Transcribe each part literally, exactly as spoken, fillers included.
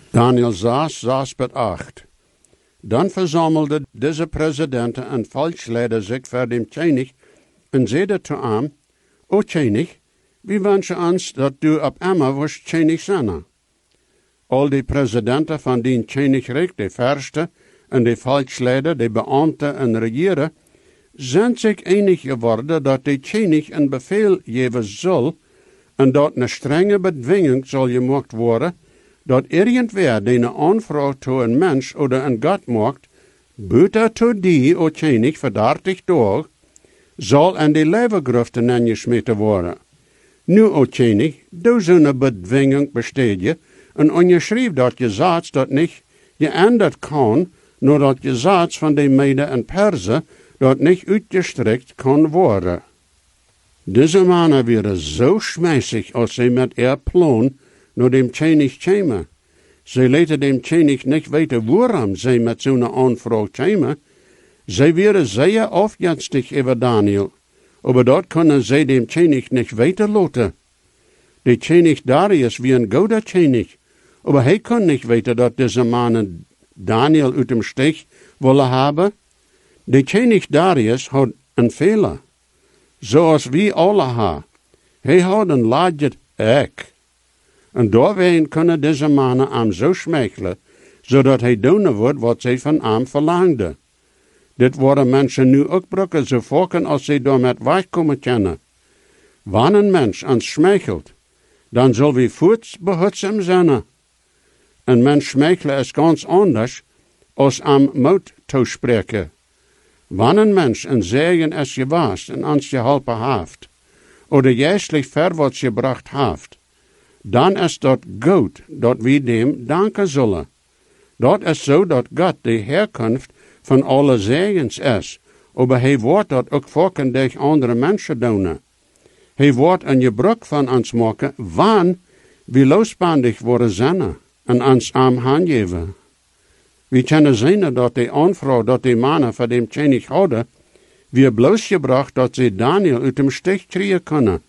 Daniel zes, zes bis acht. Dan verzamelde deze presidenten en volksleider zich voor dem König en zeiden zu ihm, O König, wie wünsche uns, dat du op einmal wirst König zijn? Al die presidenten van die Königreich, de Verste en de volksleider, de Beamten en regieren, zijn zich einig geworden dat de König een bevel geven zal en dat een strenge bedwinging zal gemaakt worden, dat irgendwer die een aanvraag toe een mens of een God maakt, buiten toe die, o König, voor dertig dagen, zal in de levengruften ingesmeten worden. Nu, o König, du zo'n bedwinging besteed je, en onderschrijf dat je zaad dat niet geänderd kan, nur dat je zaad van de Meden en Persen dat niet uitgestrekt kan worden. Deze mannen waren zo schmeissig als ze met ihr plan naar dem König kwamen. Ze lieten dem König niet weten waarom ze met zo'n aanvraag kwamen. Ze waren zeer afgunstig over Daniel, aber dat kunnen ze dem König niet weten laten. De König Darius wie een goede König, aber hij kon niet weten dat deze mannen Daniel uit dem Stich willen hebben. De König Darius had een fehler, zoals wie alle ha. Hij had een laatje ek. En doorheen kunnen deze mannen hem zo schmeichelen, zodat hij doen wordt wat zij van hem verlangden. Dit worden mensen nu ook brukken zo volken als ze door met wegkomen kennen. Wanneer een mens ons schmeichelt, dan zal we voorts behutsam zijn. Een mens schmeichelen is ganz anders, als am moed toespreken. Wanneer een mens een zegen is gewaast en ons geholpen heeft, oder juistlich verwaarts gebracht heeft, dan is dat goed dat we dem danken zullen. Dat is zo dat God de herkomst van alle zegens is, aber hij wordt dat ook volken durch andere mensen doen. Hij wordt een gebruik van ons maken, wanneer we losbandig worden zijn en ons arm handgeven. We kunnen zien dat de aanvraag dat de mannen van dem König hadden, weer bloosgebracht dat ze Daniel uit dem Stich kriegen kunnen.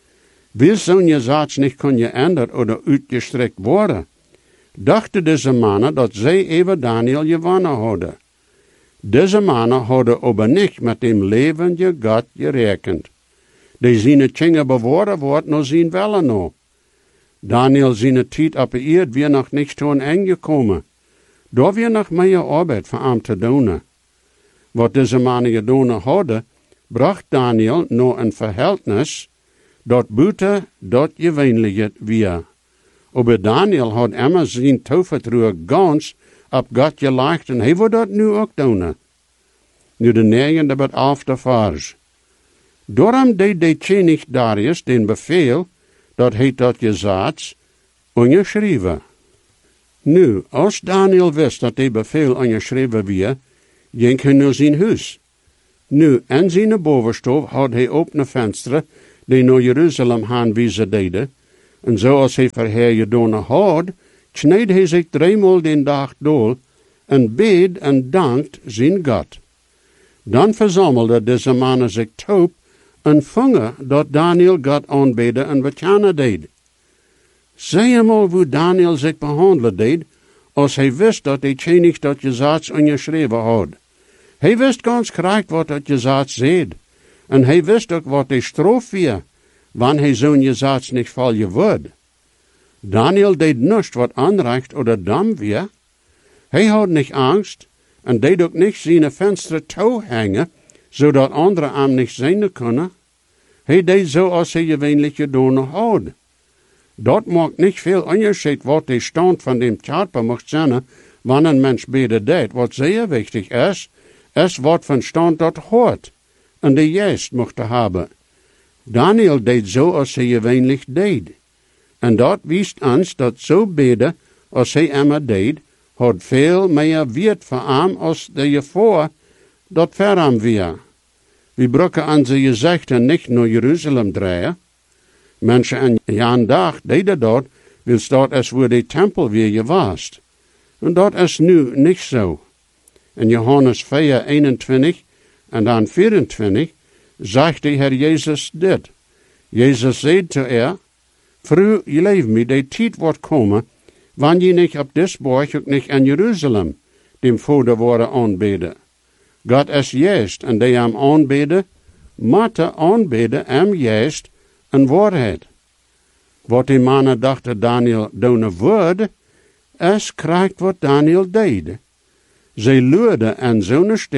Wie zo'n gezats niet kon geändert oder uitgestrekt worden, dachten deze mannen dat zij even Daniel gewonnen hadden. Deze mannen hadden aber niet met dem levende God gerekend. Die zijn Kinder bewaard wordt naar zijn wellen no. Daniel zijn tijd op de eerd weer nog niet toen aangekomen. Daar weer nog meer arbeid voor hem te doen. Wat deze mannen gedaan hadden, bracht Daniel naar een verhältnis dat buiten dat gewöhnliche weer. Aber Daniel had immer zijn toevertrouwen gans op God gelegd en hij wil dat nu ook doen. Nu de negende bet elfde vers. Daarom deed de König Darius den bevel dat hij dat gezats onderschreven. Nu, als Daniel wist dat de bevel onderschreven weer, ging hij naar zijn huis. Nu, in zijn bovenstof had hij opene vensteren die naar Jeruzalem aanwijzen deden, en zoals hij voor haar gedaan had, kneed hij zich driemaal den dag door en bid en dankt zijn God. Dan verzamelde deze mannen zich toe en vangen dat Daniel God aanbeden en bekennen deed. Zie eenmaal hoe Daniel zich behandelen deed, als hij wist dat de König dat gezats onderschreven had. Hij wist ganz correct wat dat gezats zei, en hij wist ook wat de straf was, wanneer hij zo'n gezats niet volgen wordt. Daniel deed niets wat onrecht oder dam was. Hij had niet angst, en deed ook niet zijn venster toehangen, zodat anderen hem niet zien kunnen. Hij deed zo als hij gewöhnlich gedaan had. Dat maakt niet veel onderscheid wat de stand van dem Körper mocht zijn, wanneer een mens beden deed. Wat zeer wichtig is, is wat van stand dat hoort, en de geest mocht hebben. Daniel deed zo als hij gewöhnlich deed. En dat wist ons dat zo beden als hij immer deed, had veel meer wiert voor hem als de gevoel dat voor hem weer. We brukken onze gezichten niet naar Jeruzalem draaien. Mensen in Jan dag deden dat, wil dat is waar de tempel weer gewaast. En dat is nu niet zo. In Johannes vier, eenentwintig en dan vierentwintig zegt de Heer Jezus dit. Jezus zei te er, Vrouw, je leeft me, de tijd wordt komen, wann je nicht op dis borg ook nicht in Jeruzalem dem Vader worden aanbidden. God is juist en die hem aanbidden, moeten aanbidden hem juist in waarheid. Wat die mannen dachten Daniel doen woord, is krijgt wat Daniel deed. Zij luiden en zo'n